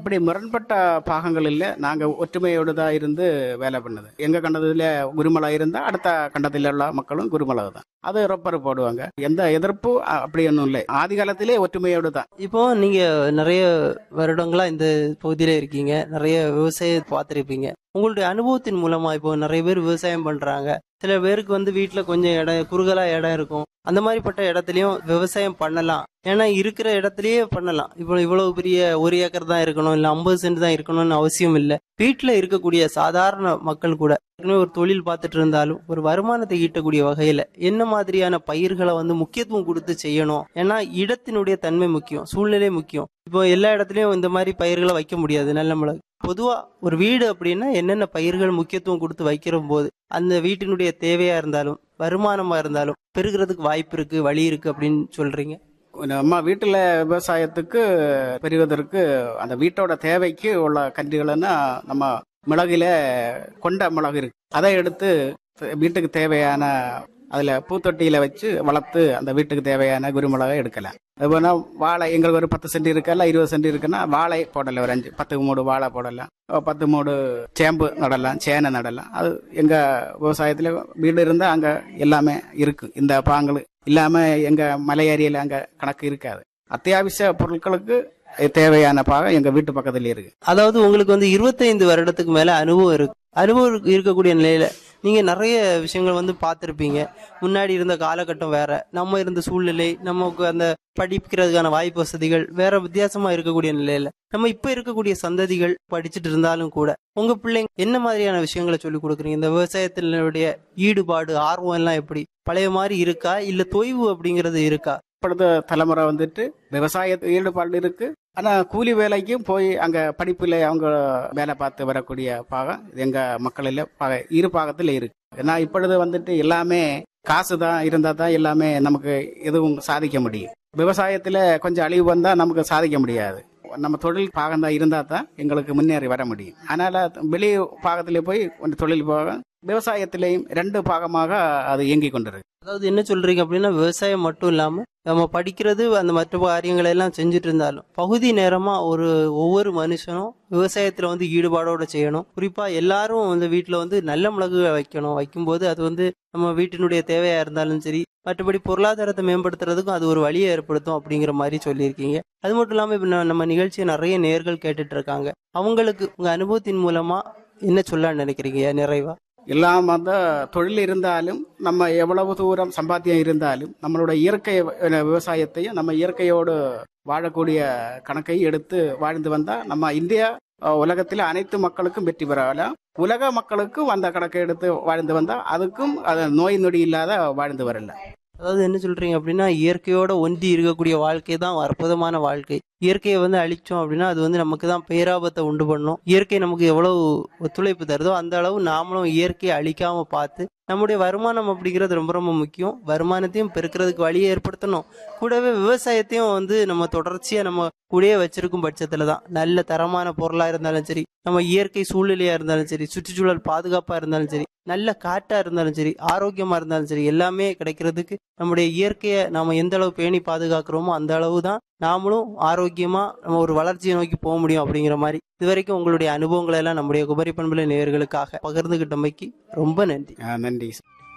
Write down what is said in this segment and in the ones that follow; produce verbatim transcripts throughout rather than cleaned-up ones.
அப்படி முரண்பட்ட பாகங்கள் இல்ல. நாங்க ஒற்றுமையோடு தான் இருந்து வேலை பண்ணது. எங்க கண்டத்துல குருமலை இருந்தா அடுத்த கண்டத்தில் உள்ள மக்களும் குருமலை தான். அது ரொப்பர் போடுவாங்க. எந்த எதிர்ப்பு அப்படி ஒன்றும் இல்லை. ஆதி காலத்திலே ஒற்றுமையோடு தான். இப்போ நீங்க நிறைய வருடங்களா இந்த பகுதியில இருக்கீங்க, நிறைய விவசாயம் பார்த்திருப்பீங்க. உங்களுடைய அனுபவத்தின் மூலமா இப்போ நிறைய பேர் விவசாயம் பண்றாங்க. சில பேருக்கு வந்து வீட்டுல கொஞ்சம் இடம் குறுகலா இடம் இருக்கும். அந்த மாதிரிப்பட்ட இடத்துலயும் விவசாயம் பண்ணலாம். ஏன்னா இருக்கிற இடத்துலயே பண்ணலாம். இப்போ இவ்வளவு பெரிய ஒரு ஏக்கர் தான் இருக்கணும், இல்ல ஐம்பது சென்ட் தான் இருக்கணும்னு அவசியம் இல்லை. வீட்டுல இருக்கக்கூடிய சாதாரண மக்கள் கூட ஒரு தொழில் பார்த்துட்டு இருந்தாலும் ஒரு வருமானத்தை ஈட்டக்கூடிய வகையில என்ன மாதிரியான பயிர்களை வந்து முக்கியத்துவம் கொடுத்து செய்யணும். ஏன்னா இடத்தினுடைய தன்மை முக்கியம், சூழ்நிலை முக்கியம். இப்போ எல்லா இடத்துலயும் இந்த மாதிரி பயிர்களை வைக்க முடியாது. நல்ல மிளகு பொதுவா ஒரு வீடு அப்படின்னா என்னென்ன பயிர்கள் முக்கியத்துவம் கொடுத்து வைக்கிற போது அந்த வீட்டினுடைய தேவையா இருந்தாலும் வருமானமா இருந்தாலும் பெருகிறதுக்கு வாய்ப்பு இருக்கு, வழி இருக்கு அப்படின்னு சொல்றீங்க. நம்ம வீட்டுல விவசாயத்துக்கு பெருகுவதற்கு அந்த வீட்டோட தேவைக்கு உள்ள கன்றுகள்னா நம்ம மிளகுல கொண்ட மிளகு இருக்கு. அதை எடுத்து வீட்டுக்கு தேவையான அதுல பூத்தொட்டியில வச்சு வளர்த்து அந்த வீட்டுக்கு தேவையான குருமிளகை எடுக்கலாம். அதுபோல வாழை எங்களுக்கு ஒரு பத்து சென்ட் இருக்கல, இருபது சென்ட் இருக்குன்னா வாழை போடலாம். ஒரு அஞ்சு பத்து மூடு வாழை போடலாம், பத்து மூடு சேம்பு நடலாம், சேனை நடலாம். அது எங்க விவசாயத்துல வீடு இருந்தா அங்க எல்லாமே இருக்கு. இந்த பாங்கள் இல்லாம எங்க மலை ஏரியில அங்க கணக்கு இருக்காது. அத்தியாவசிய பொருட்களுக்கு தேவையான பாகம் எங்க வீட்டு பக்கத்துல இருக்கு. அதாவது உங்களுக்கு வந்து இருபத்தைந்து வருடத்துக்கு மேல அனுபவம் இருக்கு. அனுபவம் இருக்கக்கூடிய நிலையில நீங்க நிறைய விஷயங்கள் வந்து பார்த்திருப்பீங்க. முன்னாடி இருந்த காலகட்டம் வேற, நம்ம இருந்த சூழ்நிலை, நமக்கு அந்த படிக்கிறதுக்கான வாய்ப்பு வசதிகள் வேற வித்தியாசமா இருக்கக்கூடிய நிலையில நம்ம இப்ப இருக்கக்கூடிய சந்ததிகள் படிச்சுட்டு இருந்தாலும் கூட உங்க பிள்ளைங்க என்ன மாதிரியான விஷயங்களை சொல்லி கொடுக்குறீங்க? இந்த விவசாயத்தினுடைய ஈடுபாடு, ஆர்வம் எல்லாம் எப்படி பழைய மாதிரி இருக்கா, இல்ல தொய்வு அப்படிங்கிறது இருக்கா? இப்பொழுது தலைமுறை வந்துட்டு விவசாய ஈடுபாடு இருக்கு. ஆனா கூலி வேலைக்கும் போய் அங்க படிப்புல அவங்க வேலை பார்த்து வரக்கூடிய பாகம் எங்க மக்களில் இரு பாகத்துல இருக்கு. ஏன்னா இப்பொழுது வந்துட்டு எல்லாமே காசு தான் இருந்தா தான் எல்லாமே நமக்கு எதுவும் சாதிக்க முடியும். விவசாயத்துல கொஞ்சம் அழிவு வந்தா நமக்கு சாதிக்க முடியாது. நம்ம தொழில் பாகம் தான் இருந்தா தான் எங்களுக்கு முன்னேறி வர முடியும். அதனால வெளி பாகத்திலே போய் தொழில் பாகம் விவசாயத்திலையும் ரெண்டு பாகமாக அது இயங்கி கொண்டிருக்கு. அதாவது என்ன சொல்றீங்க அப்படின்னா விவசாயம் மட்டும் இல்லாம நம்ம படிக்கிறது அந்த மற்ற காரியங்களை எல்லாம் செஞ்சுட்டு இருந்தாலும் பகுதி நேரமா ஒரு ஒவ்வொரு மனுஷனும் விவசாயத்துல வந்து ஈடுபாடோட செய்யணும். குறிப்பா எல்லாரும் வந்து வீட்டுல வந்து நல்ல மிளகு வைக்கணும். வைக்கும்போது அது வந்து நம்ம வீட்டினுடைய தேவையா இருந்தாலும் சரி, மற்றபடி பொருளாதாரத்தை மேம்படுத்துறதுக்கும் அது ஒரு வழியை ஏற்படுத்தும் அப்படிங்கிற மாதிரி சொல்லியிருக்கீங்க. அது மட்டும் இல்லாம இப்ப நம்ம நிகழ்ச்சியை நிறைய நேயர்கள் கேட்டுட்டு இருக்காங்க. அவங்களுக்கு உங்க அனுபவத்தின் மூலமா என்ன சொல்ல நினைக்கிறீங்க நிறைவா? எல்லாம் அந்த தொழில் இருந்தாலும் நம்ம எவ்வளவு தூரம் சம்பாத்தியம் இருந்தாலும் நம்மளோட இயற்கை விவசாயத்தையும் நம்ம இயற்கையோடு வாழக்கூடிய கணக்கை எடுத்து வாழ்ந்து வந்தா நம்ம இந்தியா உலகத்தில் அனைத்து மக்களுக்கும் வெற்றி பெறலாம். உலக மக்களுக்கும் அந்த கணக்கை எடுத்து வாழ்ந்து வந்தா அதுக்கும் அது நோய் நொடி இல்லாத வாழ்ந்து வரல. அதாவது என்ன சொல்றீங்க அப்படின்னா இயற்கையோட ஒன்றி இருக்கக்கூடிய வாழ்க்கை தான் அற்புதமான வாழ்க்கை. இயற்கையை வந்து அழிச்சோம் அப்படின்னா அது வந்து நமக்கு தான் பேராபத்தை உண்டு பண்ணும். இயற்கை நமக்கு எவ்வளவு ஒத்துழைப்பு தருதோ அந்த அளவு நாமளும் இயற்கையை அழிக்காம பார்த்து நம்முடைய வருமானம் அப்படிங்கிறது ரொம்ப ரொம்ப முக்கியம். வருமானத்தையும் பெருக்கிறதுக்கு வழியை ஏற்படுத்தணும். கூடவே விவசாயத்தையும் வந்து நம்ம தொடர்ச்சியா நம்ம கூடயே வச்சிருக்கும் பட்சத்துல தான் நல்ல தரமான பொருளா இருந்தாலும் சரி, நம்ம இயற்கை சூழ்நிலையா இருந்தாலும் சரி, சுற்றுச்சூழல் பாதுகாப்பா இருந்தாலும் சரி, நல்ல காற்றா இருந்தாலும் சரி, ஆரோக்கியமா இருந்தாலும் சரி, எல்லாமே கிடைக்கிறதுக்கு நம்முடைய இயற்கையை நாம எந்த அளவு பேணி பாதுகாக்கிறோமோ அந்த அளவு தான் நாமளும் ஆரோக்கியமா நம்ம ஒரு வளர்ச்சியை நோக்கி போக முடியும் அப்படிங்கிற மாதிரி இதுவரைக்கும் உங்களுடைய அனுபவங்களை எல்லாம் நம்முடைய குமரி பண்பலை நேயர்களுக்காக பகிர்ந்துகிட்டமைக்கு ரொம்ப நன்றி. நன்றி.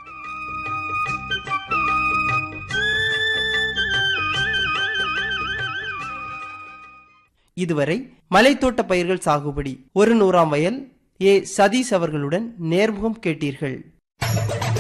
இதுவரை மலைத்தோட்ட பயிர்கள் சாகுபடி ஒரு நூறாம் வயல் ஏ சதீஷ் அவர்களுடன் நேர்முகம் கேட்டீர்கள்.